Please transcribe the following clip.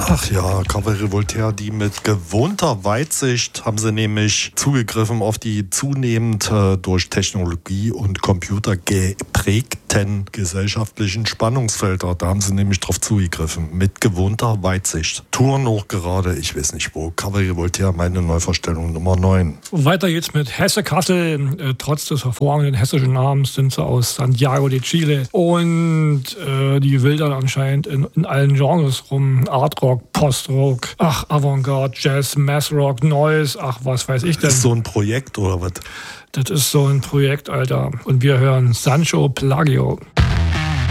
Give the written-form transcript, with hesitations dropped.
Ach ja, Cabaret Voltaire, die mit gewohnter Weitsicht haben sie nämlich zugegriffen auf die zunehmend durch Technologie und Computer geprägten gesellschaftlichen Spannungsfelder. Da haben sie nämlich drauf zugegriffen, mit gewohnter Weitsicht. Touren auch gerade, ich weiß nicht wo, Cabaret Voltaire, meine Neuvorstellung Nummer 9. Weiter geht's mit Hesse Kassel. Trotz des hervorragenden hessischen Namens sind sie aus Santiago de Chile und die wildern anscheinend in allen Genres rum. Artrock, Postrock, Avantgarde, Jazz, Mathrock, Noise, was weiß ich denn. Das ist so ein Projekt oder was? Das ist so ein Projekt, Alter. Und wir hören Sancho Plagio.